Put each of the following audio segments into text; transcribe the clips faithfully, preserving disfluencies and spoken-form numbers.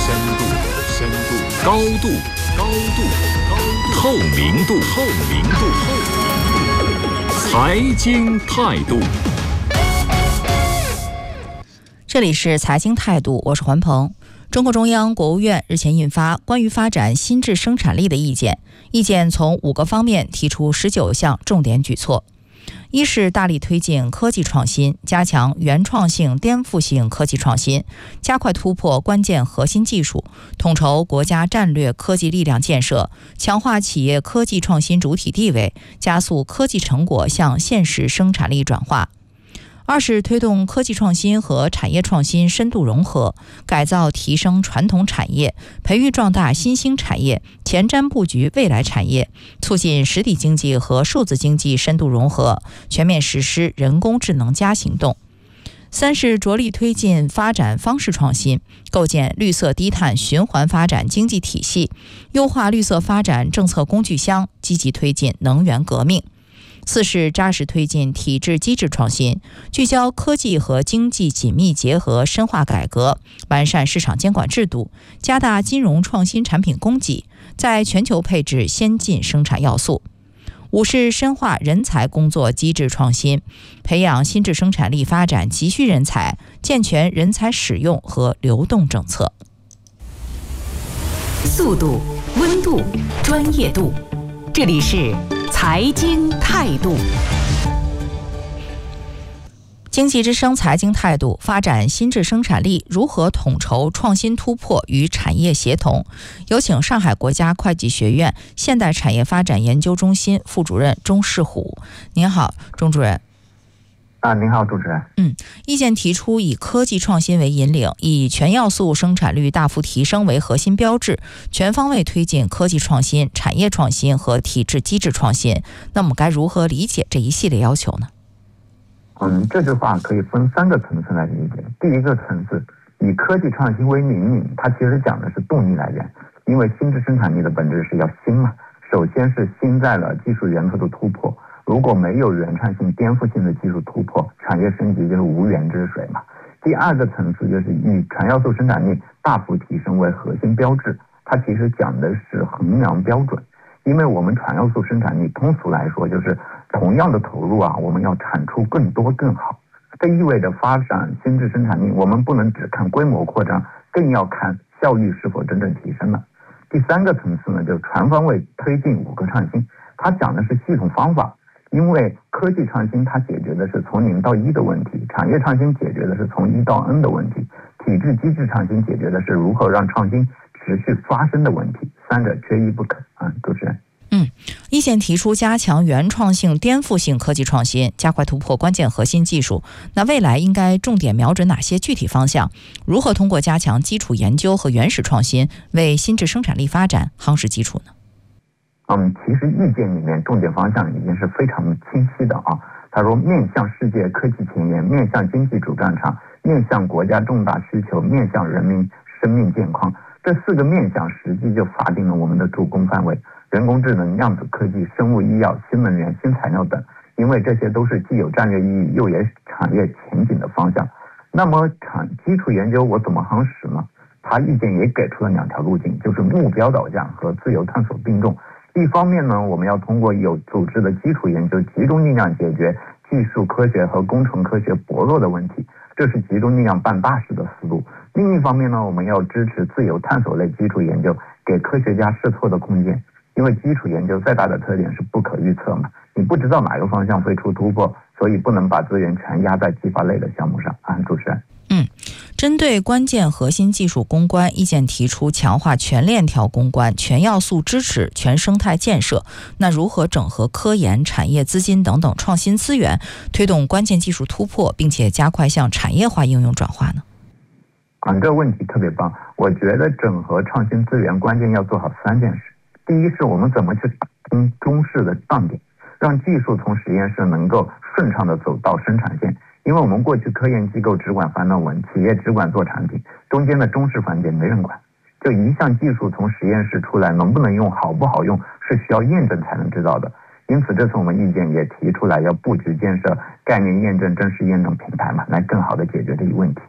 深度，深度，高度，高度，高度，透明度，透明度，透明度，财经态度。 这里是财经态度，我是环鹏。中共中央、国务院日前印发关于发展新质生产力的意见，意见从五个方面提出十九项重点举措。一是大力推进科技创新，加强原创性、颠覆性科技创新，加快突破关键核心技术，统筹国家战略科技力量建设，强化企业科技创新主体地位，加速科技成果向现实生产力转化。二是推动科技创新和产业创新深度融合，改造提升传统产业，培育壮大新兴产业，前瞻布局未来产业，促进实体经济和数字经济深度融合，全面实施人工智能加行动。三是着力推进发展方式创新，构建绿色低碳循环发展经济体系，优化绿色发展政策工具箱，积极推进能源革命。四是扎实推进体制机制创新，聚焦科技和经济紧密结合，深化改革，完善市场监管制度，加大金融创新产品供给，在全球配置先进生产要素。五是深化人才工作机制创新，培养新质生产力发展急需人才，健全人才使用和流动政策。 速度、温度、专业度，这里是财经态度。 经济之声财经态度，发展新质生产力如何统筹创新突破与产业协同？有请上海国家会计学院现代产业发展研究中心副主任钟世虎。您好，钟主任。 啊，您好，主持人。 嗯，意见提出以科技创新为引领，以全要素生产率大幅提升为核心标志，全方位推进科技创新、产业创新和体制机制创新。那么该如何理解这一系列要求呢？ 嗯，这句话可以分三个层次来理解。第一个层次，以科技创新为引领，它其实讲的是动力来源，因为新质生产力的本质是要新嘛，首先是新在了技术源头的突破。如果没有原创性、颠覆性的技术突破，产业升级就是无源之水嘛。第二个层次就是以全要素生产力大幅提升为核心标志，它其实讲的是衡量标准。因为我们全要素生产力通俗来说就是同样的投入啊，我们要产出更多更好。这意味着发展新质生产力，我们不能只看规模扩张，更要看效率是否真正提升了。第三个层次呢，就是全方位推进五个创新，它讲的是系统方法。因为科技创新它解决的是从零到一的问题，产业创新解决的是从一到 N 的问题，体制机制创新解决的是如何让创新持续发生的问题，三者缺一不可啊，主持人。 嗯，意见提出加强原创性、颠覆性科技创新，加快突破关键核心技术。那未来应该重点瞄准哪些具体方向？如何通过加强基础研究和原始创新，为新质生产力发展夯实基础呢？ 嗯，其实意见里面重点方向已经是非常清晰的啊。他说，面向世界科技前沿，面向经济主战场，面向国家重大需求，面向人民生命健康，这四个面向实际就划定了我们的主攻范围：人工智能、量子科技、生物医药、新能源、新材料等。因为这些都是既有战略意义又有产业前景的方向。那么产基础研究我怎么夯实呢？他意见也给出了两条路径，就是目标导向和自由探索并重。一方面呢，我们要通过有组织的基础研究，集中力量解决技术科学和工程科学薄弱的问题，这是集中力量办大事的思路。另一方面呢，我们要支持自由探索类基础研究，给科学家试错的空间。因为基础研究最大的特点是不可预测嘛，你不知道哪个方向会出突破，所以不能把资源全压在激发类的项目上啊，主持人。 嗯，针对关键核心技术攻关，意见提出强化全链条攻关、全要素支持、全生态建设。那如何整合科研、产业资金等等创新资源，推动关键技术突破，并且加快向产业化应用转化呢？ 啊，这个问题特别棒。我觉得整合创新资源关键要做好三件事。第一是我们怎么去打通中试的障点，让技术从实验室能够顺畅的走到生产线。因为我们过去科研机构只管发论文，企业只管做产品，中间的中试环节没人管。就一项技术从实验室出来能不能用，好不好用，是需要验证才能知道的。因此这次我们意见也提出来要布局建设概念验证、真实验证平台嘛，来更好的解决这一问题。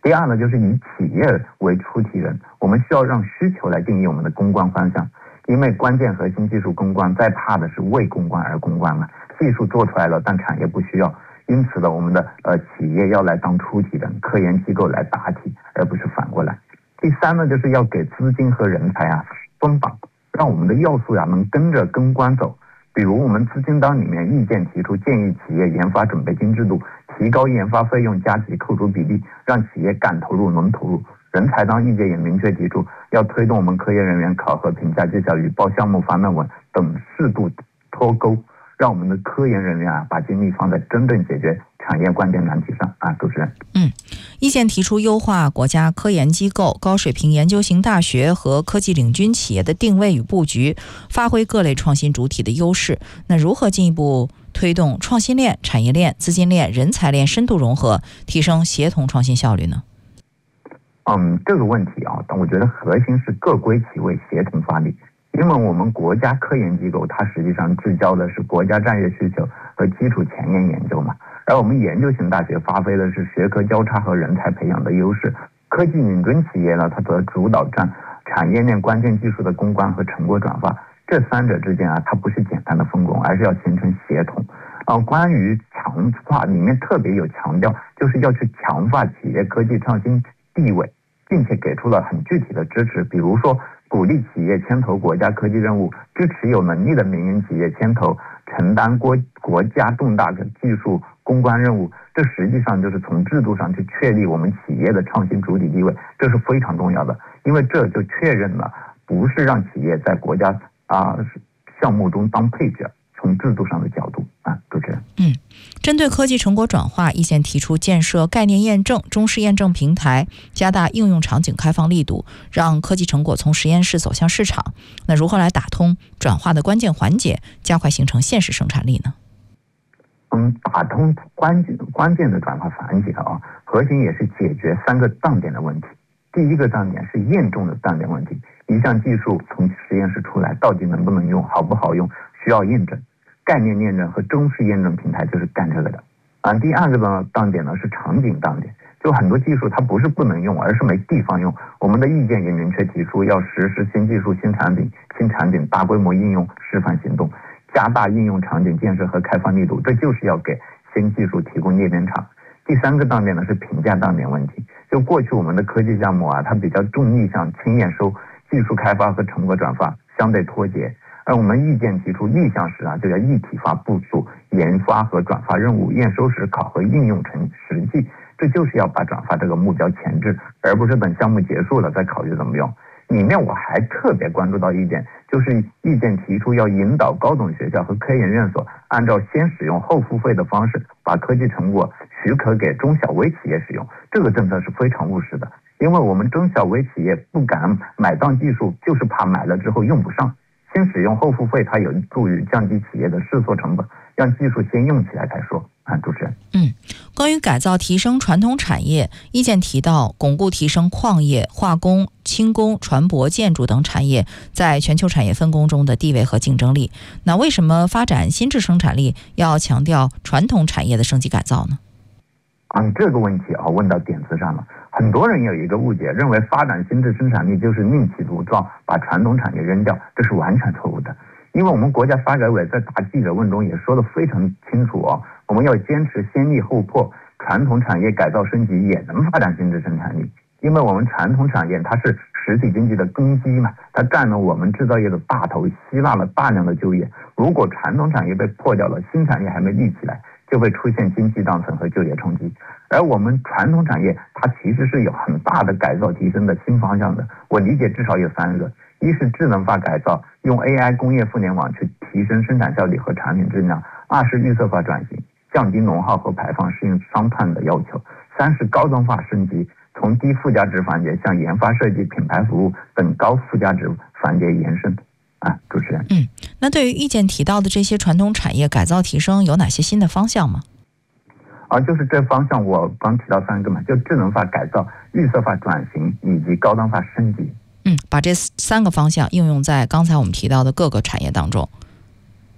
第二呢，就是以企业为出题人，我们需要让需求来定义我们的攻关方向，因为关键核心技术攻关，再怕的是为攻关而攻关嘛。技术做出来了，但产业不需要，因此呢，我们的呃企业要来当出题人，科研机构来答题，而不是反过来。第三呢，就是要给资金和人才啊松绑，让我们的要素呀、啊、能跟着跟关走。比如我们资金档里面意见提出建议企业研发准备金制度，提高研发费用加急扣除比例，让企业敢投入能投入。人才当意见也明确提出要推动我们科研人员考核评价绩效与报项目发论文等适度脱钩，让我们的科研人员啊把精力放在真正解决产业关键难题上啊。主持人， 嗯，意见提出优化国家科研机构、高水平研究型大学和科技领军企业的定位与布局，发挥各类创新主体的优势。那如何进一步推动创新链、产业链、资金链、人才链深度融合，提升协同创新效率呢？ 嗯，这个问题啊，我觉得核心是各归其位，协同发力。因为我们国家科研机构它实际上聚焦的是国家战略需求和基础前沿研究嘛，而我们研究型大学发挥的是学科交叉和人才培养的优势，科技领军企业呢，它则主导战产业链关键技术的攻关和成果转化。这三者之间啊，它不是简单的分工，而是要形成协同。啊，关于强化里面特别有强调，就是要去强化企业科技创新地位，并且给出了很具体的支持，比如说鼓励企业牵头国家科技任务，支持有能力的民营企业牵头承担国国家重大的技术攻关任务。这实际上就是从制度上去确立我们企业的创新主体地位，这是非常重要的，因为这就确认了不是让企业在国家啊项目中当配角。从制度上的角度啊，主持人， 嗯，针对科技成果转化，意见提出建设概念验证、中试验证平台，加大应用场景开放力度，让科技成果从实验室走向市场。那如何来打通转化的关键环节，加快形成现实生产力呢？ 嗯，打通关键关键的转化环节啊，核心也是解决三个档点的问题。第一个档点是验证的档点问题，一项技术从实验室出来，到底能不能用，好不好用，需要验证。概念验证和中试验证平台就是干这个的啊。第二个呢档点呢是场景档点，就很多技术它不是不能用，而是没地方用。我们的意见也明确提出要实施新技术、新产品、新产品大规模应用示范行动，加大应用场景建设和开放力度，这就是要给新技术提供裂变场。第三个档点呢是评价档点问题，就过去我们的科技项目啊，它比较重逆向轻验收，技术开发和成果转化相对脱节。而我们意见提出逆向时啊，就要一体化部署研发和转发任务，验收时考核应用成实际，这就是要把转发这个目标前置，而不是等项目结束了再考虑怎么用。里面我还特别关注到一点，就是意见提出要引导高等学校和科研院所按照先使用后付费的方式，把科技成果许可给中小微企业使用。这个政策是非常务实的，因为我们中小微企业不敢买当技术，就是怕买了之后用不上。先使用后付费，它有助于降低企业的试错成本，让技术先用起来再说啊。主持人， 嗯，关于改造提升传统产业，意见提到巩固提升矿业、化工、轻工、船舶、建筑等产业在全球产业分工中的地位和竞争力。那为什么发展新质生产力要强调传统产业的升级改造呢？ 嗯，这个问题啊问到点子上了。很多人有一个误解，认为发展新质生产力就是另起炉灶，把传统产业扔掉，这是完全错误的。因为我们国家发改委在答记者问中也说得非常清楚哦，我们要坚持先立后破，传统产业改造升级也能发展新质生产力。因为我们传统产业它是实体经济的根基嘛，它占了我们制造业的大头，吸纳了大量的就业。如果传统产业被破掉了，新产业还没立起来，就会出现经济断层和就业冲击。而我们传统产业它其实是有很大的改造提升的新方向的，我理解至少有三个：一是智能化改造，用 A I 工业互联网去提升生产效率和产品质量；二是绿色化转型，降低能耗和排放，适应双碳的要求；三是高端化升级，从低附加值环节向研发设计、品牌服务等高附加值环节延伸。啊，主持人， 嗯，那对于意见提到的这些传统产业改造提升，有哪些新的方向吗？ 啊，就是这方向我刚提到三个嘛，就智能化改造、绿色化转型以及高端化升级。 嗯，把这三个方向应用在刚才我们提到的各个产业当中。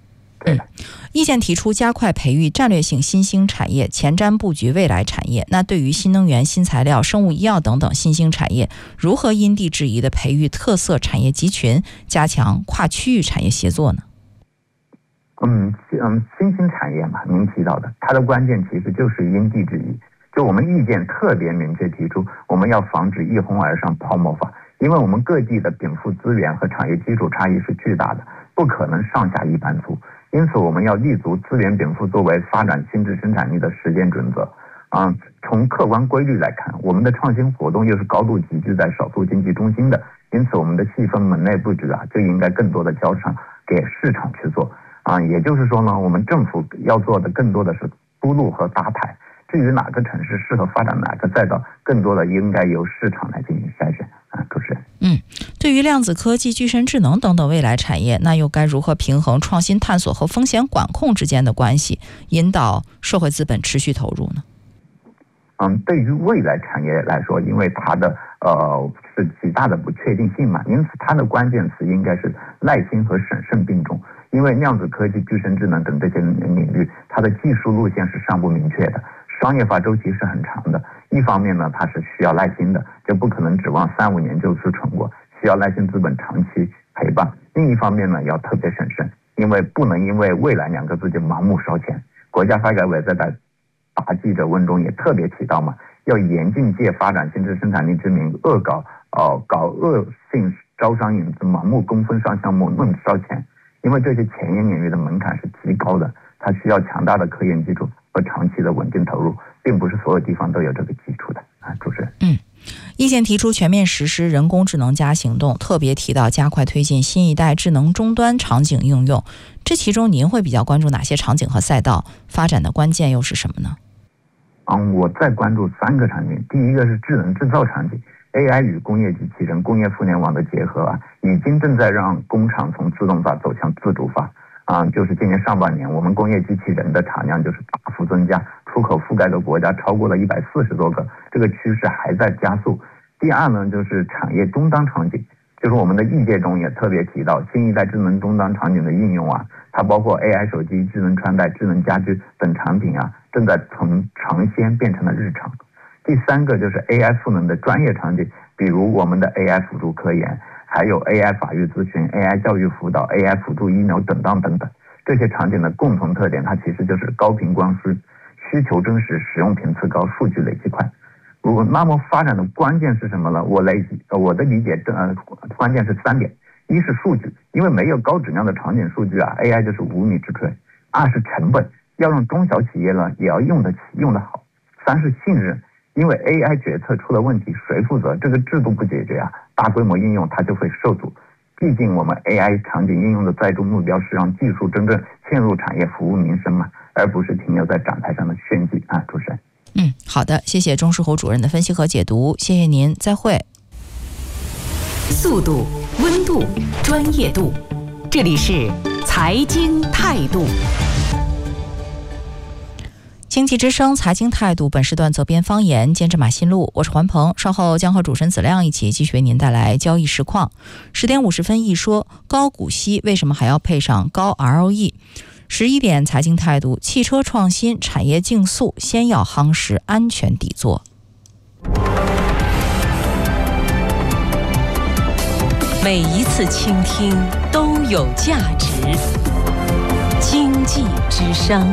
对的。 嗯，意见提出加快培育战略性新兴产业，前瞻布局未来产业。那对于新能源、新材料、生物医药等等新兴产业，如何因地制宜地培育特色产业集群，加强跨区域产业协作呢？ 嗯嗯，新兴产业嘛，您提到的，它的关键其实就是因地制宜。就我们意见特别明确提出，我们要防止一哄而上泡沫化，因为我们各地的禀赋资源和产业基础差异是巨大的，不可能上下一般粗。因此，我们要立足资源禀赋作为发展新质生产力的实践准则。啊、嗯，从客观规律来看，我们的创新活动又是高度集聚在少数经济中心的，因此我们的细分门类布局啊，就应该更多的交上给市场去做。啊、嗯，也就是说呢，我们政府要做的更多的是铺路和搭台。至于哪个城市适合发展哪个赛道，更多的应该由市场来进行筛选啊，主持人。 嗯，对于量子科技、具身智能等等未来产业，那又该如何平衡创新探索和风险管控之间的关系，引导社会资本持续投入呢？ 嗯，对于未来产业来说，因为它的呃是极大的不确定性嘛，因此它的关键词应该是耐心和审慎并重。因为量子科技、具身智能等这些领域，它的技术路线是尚不明确的。商业化周期是很长的，一方面呢，它是需要耐心的，就不可能指望三五年就出成果，需要耐心资本长期陪伴。另一方面呢，要特别审慎，因为不能因为未来两个字就盲目烧钱。国家发改委在答答记者问中也特别提到嘛，要严禁借发展新质生产力之名，恶搞呃搞恶性招商引资，盲目跟风上项目弄烧钱。因为这些前沿领域的门槛是极高的，它需要强大的科研基础和长期的稳定投入，并不是所有地方都有这个基础的啊，主持人。 嗯，意见提出全面实施人工智能加行动，特别提到加快推进新一代智能终端场景应用。这其中您会比较关注哪些场景和赛道？发展的关键又是什么呢？ 嗯，我再关注三个场景。第一个是智能制造场景。A I 与工业机器人、工业互联网的结合啊，已经正在让工厂从自动化走向自主化。啊、嗯，就是今年上半年，我们工业机器人的产量就是大幅增加，出口覆盖的国家超过了一百四十多个，这个趋势还在加速。第二呢，就是产业终端场景，就是我们的意见中也特别提到，新一代智能终端场景的应用啊，它包括 A I 手机、智能穿戴、智能家居等产品啊，正在从尝鲜变成了日常。第三个就是 A I 赋能的专业场景，比如我们的 A I 辅助科研，还有 A I 法律咨询、A I 教育辅导、A I 辅助医疗等等等等。这些场景的共同特点，它其实就是高频光需、需求真实、使用频次高、数据累积快。如果那么发展的关键是什么呢？我累我的理解，呃，关键是三点：一是数据，因为没有高质量的场景数据啊 ，A I 就是无米之炊；二是成本，要让中小企业呢也要用得起、用得好；三是信任。因为 A I 决策出了问题，谁负责？这个制度不解决啊，大规模应用它就会受阻。毕竟我们 A I 场景应用的最终目标是让技术真正嵌入产业，服务民生嘛，而不是停留在展台上的炫技啊，主持人。 嗯，好的，谢谢钟世侯主任的分析和解读，谢谢您，再会。 速度、温度、专业度，这里是财经态度。 经济之声财经态度，本时段责编方言，监制马新路，我是环鹏。稍后将和主持人子亮一起继续为您带来交易实况。十点五十分一说，高股息为什么还要配上高 R O E？ 十一点财经态度，汽车创新产业竞速，先要夯实安全底座。 每一次倾听都有价值。经济之声。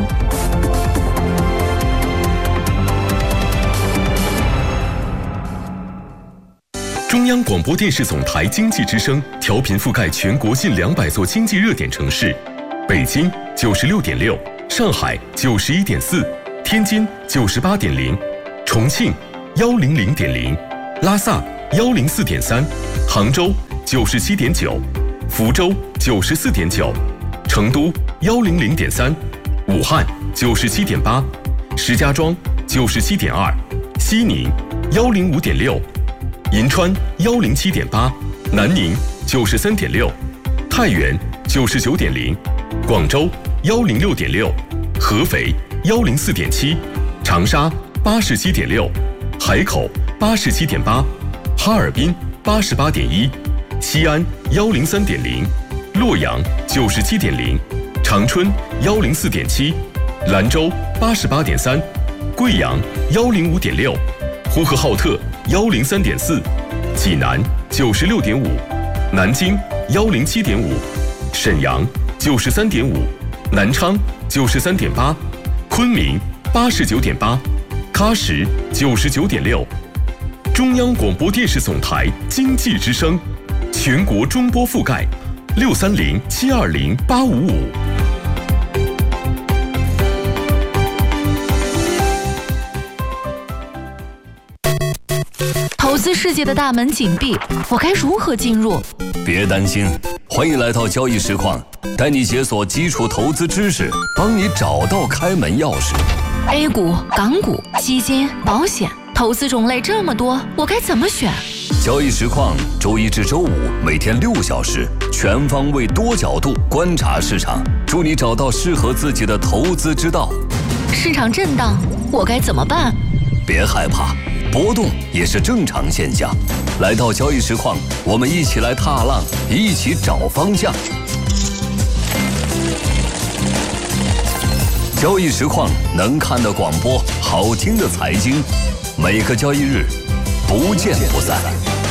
中央广播电视总台经济之声调频覆盖全国近两百座经济热点城市，北京九十六点六，上海九十一点四，天津九十八点零，重庆幺零零点零，拉萨幺零四点三，杭州九十七点九，福州九十四点九，成都幺零零点三，武汉九十七点八，石家庄九十七点二，西宁幺零五点六。银川幺零七点八，南宁九十三点六，太原九十九点零，广州幺零六点六，合肥幺零四点七，长沙八十七点六，海口八十七点八，哈尔滨八十八点一，西安幺零三点零，洛阳九十七点零， 长春幺零四点七，兰州八十八点三，贵阳幺零五点六，呼和浩特幺零三点四，济南九十六点五，南京幺零七点五，沈阳九十三点五，南昌九十三点八，昆明八十九点八，喀什九十九点六。中央广播电视总台经济之声，全国中波覆盖，六三零七二零八五五。 投资世界的大门紧闭，我该如何进入？ 别担心，欢迎来到交易实况，带你解锁基础投资知识，帮你找到开门钥匙。 A 股、港股、基金、保险，投资种类这么多，我该怎么选？ 交易实况周一至周五每天六小时，全方位多角度观察市场，助你找到适合自己的投资之道。 市场震荡，我该怎么办？ 别害怕，波动也是正常现象。来到交易实况，我们一起来踏浪，一起找方向。交易实况能看的广播，好听的财经，每个交易日不见不散。